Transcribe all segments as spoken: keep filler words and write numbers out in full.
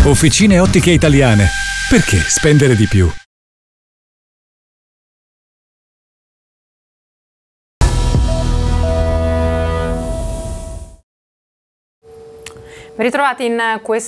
Officine Ottiche Italiane. Perché spendere di più? Ben ritrovati in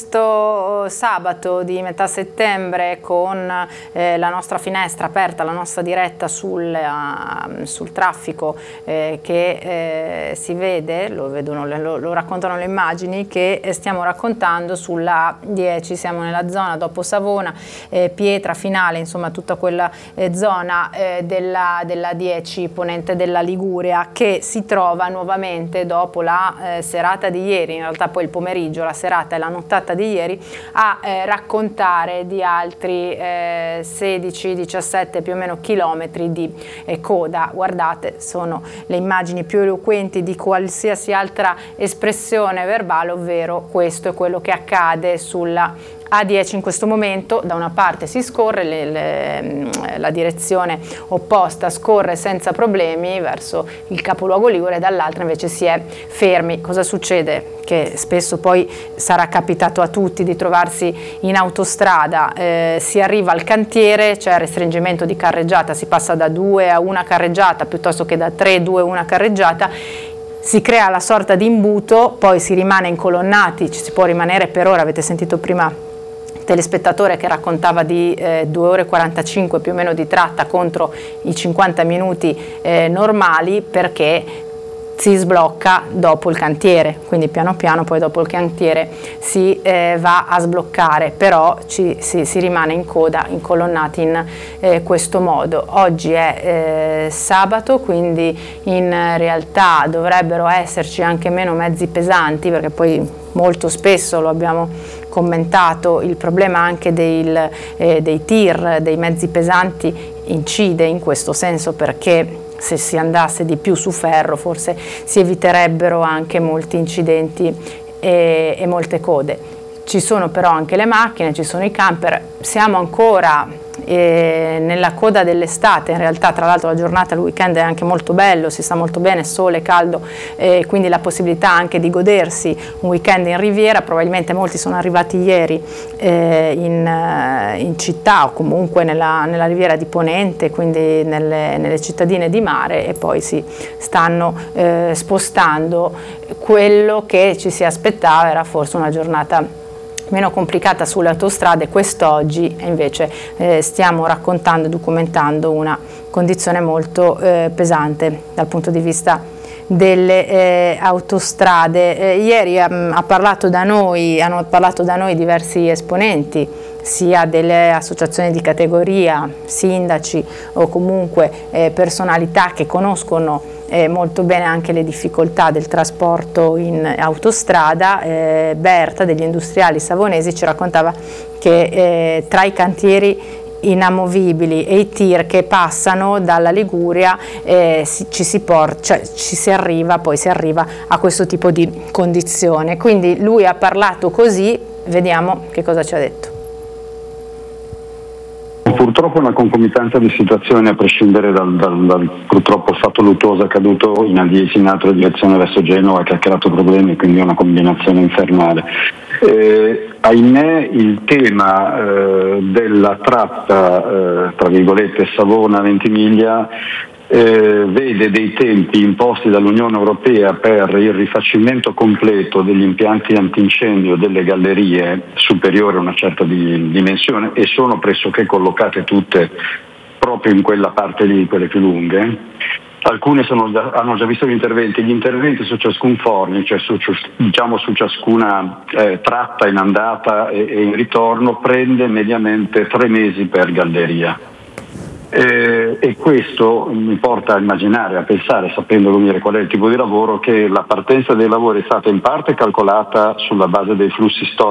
questo sabato di metà settembre con eh, la nostra finestra aperta, la nostra diretta sul, uh, sul traffico eh, che eh, si vede, lo, vedono, lo, lo raccontano le immagini, che stiamo raccontando sulla A dieci. Siamo nella zona dopo Savona, eh, Pietra, Finale, insomma tutta quella eh, zona eh, della, della A dieci ponente della Liguria, che si trova nuovamente dopo la eh, serata di ieri, in realtà poi il pomeriggio, la serata e la nottata di ieri, a eh, raccontare di altri eh, sedici diciassette più o meno chilometri di eh, coda. Guardate, sono le immagini più eloquenti di qualsiasi altra espressione verbale, ovvero questo è quello che accade sulla A dieci in questo momento. Da una parte si scorre, le, le, la direzione opposta scorre senza problemi verso il capoluogo ligure, dall'altra invece si è fermi. Cosa succede? Che spesso poi sarà capitato a tutti di trovarsi in autostrada, eh, si arriva al cantiere, c'è restringimento di carreggiata, si passa da due a una carreggiata piuttosto che da tre, due, una carreggiata, si crea la sorta di imbuto, poi si rimane incolonnati, ci si può rimanere per ora, avete sentito prima telespettatore che raccontava di eh, due ore e quarantacinque più o meno di tratta contro i cinquanta minuti eh, normali, perché si sblocca dopo il cantiere, quindi piano piano poi dopo il cantiere si eh, va a sbloccare, però ci, si, si rimane in coda, incolonnati in eh, questo modo. Oggi è eh, sabato, quindi in realtà dovrebbero esserci anche meno mezzi pesanti, perché poi molto spesso lo abbiamo commentato, il problema anche del, eh, dei tir, dei mezzi pesanti incide in questo senso, perché se si andasse di più su ferro forse si eviterebbero anche molti incidenti e, e molte code. Ci sono però anche le macchine, ci sono i camper, siamo ancora eh, nella coda dell'estate. In realtà, tra l'altro, la giornata, il weekend è anche molto bello, si sta molto bene, sole, caldo, eh, quindi la possibilità anche di godersi un weekend in riviera. Probabilmente molti sono arrivati ieri eh, in, eh, in città o comunque nella, nella riviera di Ponente, quindi nelle, nelle cittadine di mare, e poi si stanno eh, spostando. Quello che ci si aspettava era forse una giornata meno complicata sulle autostrade. Quest'oggi invece eh, stiamo raccontando e documentando una condizione molto eh, pesante dal punto di vista delle eh, autostrade. Eh, ieri um, ha parlato da noi, hanno parlato da noi diversi esponenti, sia delle associazioni di categoria, sindaci o comunque eh, personalità che conoscono Eh, molto bene anche le difficoltà del trasporto in autostrada. eh, Berta degli industriali savonesi ci raccontava che eh, tra i cantieri inamovibili e i tir che passano dalla Liguria eh, si, ci, si por, cioè, ci si arriva, poi si arriva a questo tipo di condizione. Quindi lui ha parlato così, vediamo che cosa ci ha detto. Purtroppo una concomitanza di situazioni, a prescindere dal, dal, dal purtroppo fatto luttuoso accaduto in A dieci in altra direzione verso Genova, che ha creato problemi, quindi una combinazione infernale. Eh, ahimè il tema eh, della tratta eh, tra virgolette Savona-Ventimiglia Eh, vede dei tempi imposti dall'Unione Europea per il rifacimento completo degli impianti antincendio delle gallerie superiori a una certa di, dimensione, e sono pressoché collocate tutte proprio in quella parte lì, quelle più lunghe. Alcune sono già, hanno già visto gli interventi, gli interventi su ciascun forni, cioè su, diciamo su ciascuna eh, tratta in andata e, e in ritorno, prende mediamente tre mesi per galleria. Eh, e questo mi porta a immaginare, a pensare, sapendo come dire, qual è il tipo di lavoro, che la partenza dei lavori è stata in parte calcolata sulla base dei flussi storici